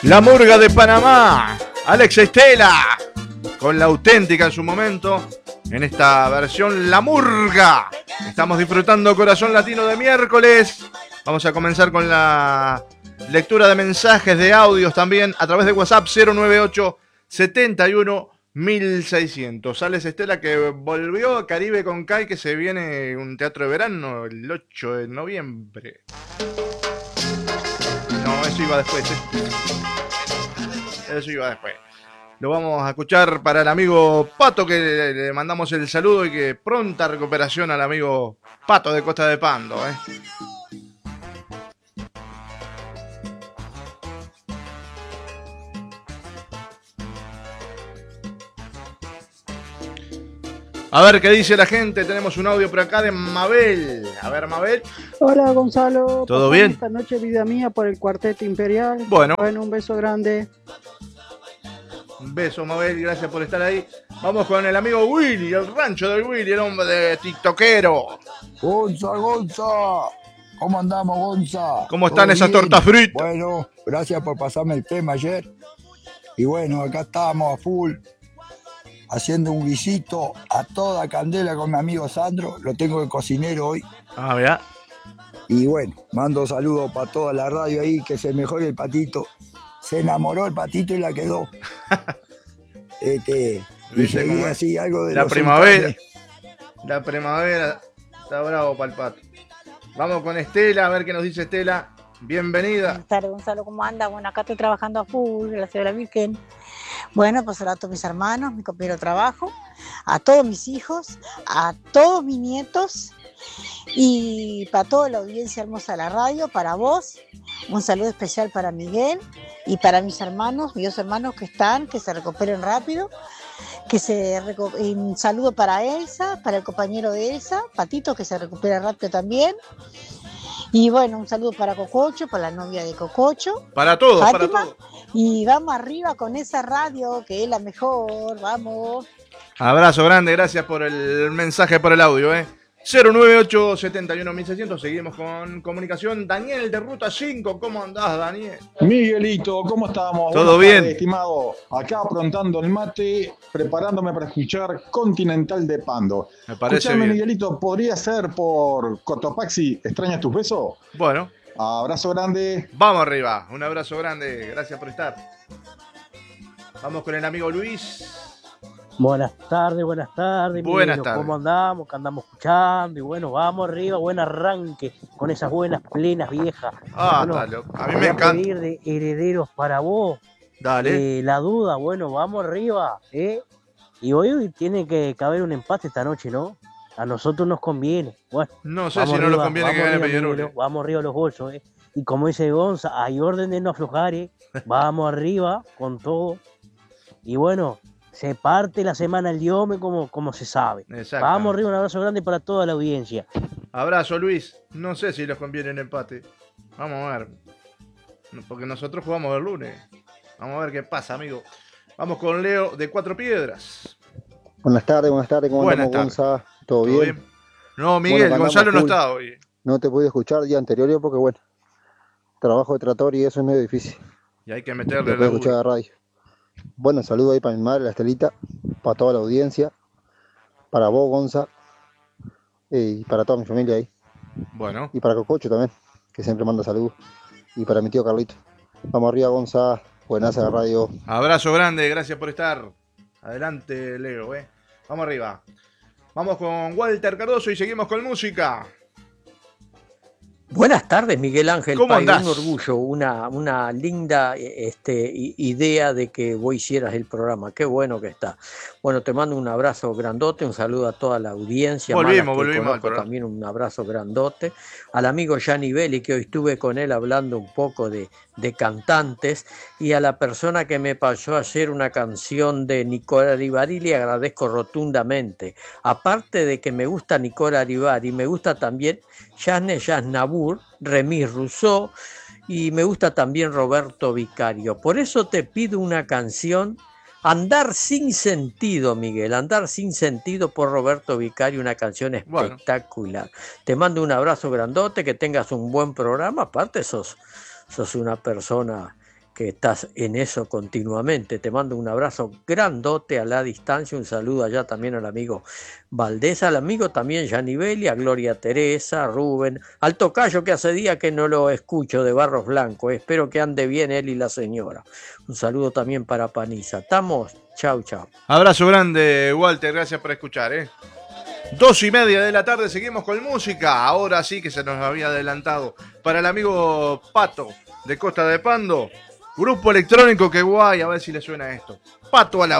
La Murga de Panamá, Alex Estela, con la auténtica en su momento, en esta versión La Murga. Estamos disfrutando Corazón Latino de miércoles. Vamos a comenzar con la lectura de mensajes de audios también a través de WhatsApp 098 71 1600. Alex Estela, que volvió a Caribe con Kai, que se viene un teatro de verano el 8 de noviembre. No, eso iba después, Eso iba después. Lo vamos a escuchar para el amigo Pato, que le mandamos el saludo y que pronta recuperación al amigo Pato de Costa de Pando, A ver qué dice la gente. Tenemos un audio por acá de Mabel. A ver, Mabel. Hola, Gonzalo. ¿Todo bien? Esta noche vida mía por el Cuarteto Imperial. Bueno, un beso grande. Un beso, Mabel. Gracias por estar ahí. Vamos con el amigo Willy, el rancho del Willy, el hombre de tiktokero. Gonza. ¿Cómo andamos, Gonza? ¿Cómo están esas tortas fritas? Bueno, gracias por pasarme el tema ayer. Y bueno, acá estamos a full, haciendo un guisito a toda candela con mi amigo Sandro. Lo tengo de cocinero hoy. Ah, ¿verdad? Y bueno, mando saludos para toda la radio ahí, que se mejore el patito. Se enamoró el patito y la quedó. Y seguía así algo de la primavera. La primavera está bravo para el pato. Vamos con Estela, a ver qué nos dice Estela. Bienvenida. Buenas tardes, Gonzalo, ¿cómo anda? Bueno, acá estoy trabajando a full, gracias a la Virgen. Bueno, pues a todos mis hermanos, mi compañero de trabajo, a todos mis hijos, a todos mis nietos y para toda la audiencia hermosa de la radio, para vos, un saludo especial para Miguel y para mis dos hermanos que se recuperen rápido, un saludo para Elsa, para el compañero de Elsa, Patito, que se recupere rápido también. Y bueno, un saludo para Cococho, para la novia de Cococho. Para todos, Fátima, para todos. Y vamos arriba con esa radio, que es la mejor, vamos. Abrazo grande, gracias por el mensaje, por el audio, 098 71 1600, seguimos con comunicación. Daniel de Ruta 5, ¿cómo andás, Daniel? Miguelito, ¿cómo estamos? ¿Todo bien? Estimado, acá aprontando el mate, preparándome para escuchar Continental de Pando. Me parece Escuchame, bien. Miguelito, ¿podría ser por Cotopaxi, ¿extrañas tus besos? Bueno. Abrazo grande. Vamos arriba, un abrazo grande, gracias por estar. Vamos con el amigo Luis. Buenas tardes. Buenas tardes. ¿Cómo andamos? Que andamos escuchando. Y bueno, vamos arriba, buen arranque con esas buenas plenas viejas. Ah, bueno, dale. A mí voy me encanta. pedir de herederos para vos. Dale. La duda, bueno, vamos arriba. Y hoy tiene que caber un empate esta noche, ¿no? A nosotros nos conviene. Bueno, no sé si no nos conviene que gane Peñarol. Vamos arriba a los bolsos, Y como dice Gonza, hay orden de no aflojar, Vamos arriba con todo. Y bueno, se parte la semana el diome como se sabe. Vamos arriba, un abrazo grande para toda la audiencia. Abrazo, Luis. No sé si les conviene el empate. Vamos a ver. Porque nosotros jugamos el lunes. Vamos a ver qué pasa, amigo. Vamos con Leo de Cuatro Piedras. Buenas tardes. ¿Cómo andamos, Gonza? ¿Todo bien? No, Miguel, bueno, Gonzalo no está hoy. No te pude escuchar día anterior porque, bueno, trabajo de trator y eso es medio difícil. Y hay que meterle la escuchar la radio. Bueno, saludo ahí para mi madre, la Estelita, para toda la audiencia, para vos, Gonza, y para toda mi familia ahí. Bueno. Y para Cococho también, que siempre manda saludos. Y para mi tío Carlito. Vamos arriba, Gonza. Buenas a la radio. Abrazo grande, gracias por estar. Adelante, Leo, Vamos arriba. Vamos con Walter Cardoso y seguimos con música. Buenas tardes, Miguel Ángel. ¿Cómo andás? Un orgullo, una linda idea de que vos hicieras el programa. Qué bueno que está. Bueno, te mando un abrazo grandote, un saludo a toda la audiencia. Volvimos también un abrazo grandote. Al amigo Gianni Belli, que hoy estuve con él hablando un poco de cantantes, y a la persona que me pasó ayer una canción de Nicola Rivari, le agradezco rotundamente. Aparte de que me gusta Nicola Rivari, me gusta también Yasne Yasnabur, Remis Rousseau, y me gusta también Roberto Vicario. Por eso te pido una canción, Andar sin sentido, Miguel, Andar sin sentido, por Roberto Vicario, una canción espectacular. Te mando un abrazo grandote, que tengas un buen programa. Aparte sos una persona que estás en eso continuamente. Te mando un abrazo grandote a la distancia, un saludo allá también al amigo Valdés, al amigo también Giannivelli, a Gloria Teresa, a Rubén, al tocayo que hace días que no lo escucho de Barros Blanco, espero que ande bien él y la señora. Un saludo también para Paniza. Estamos, chau, chau. Abrazo grande, Walter, gracias por escuchar, 2:30 de la tarde, seguimos con música. Ahora sí que se nos había adelantado. Para el amigo Pato de Costa de Pando, grupo electrónico que guay, a ver si le suena esto. Pato a la